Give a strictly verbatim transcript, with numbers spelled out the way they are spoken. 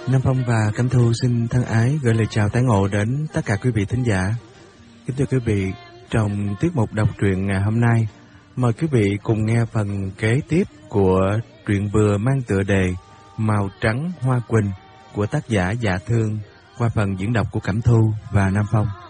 Nam Phong và Cẩm Thu xin thân ái gửi lời chào tái ngộ đến tất cả quý vị thính giả. Kính thưa quý vị, trong tiết mục đọc truyện ngày hôm nay, mời quý vị cùng nghe phần kế tiếp của truyện vừa mang tựa đề Màu Trắng Hoa Quỳnh của tác giả Dạ Thương qua phần diễn đọc của Cẩm Thu và Nam Phong.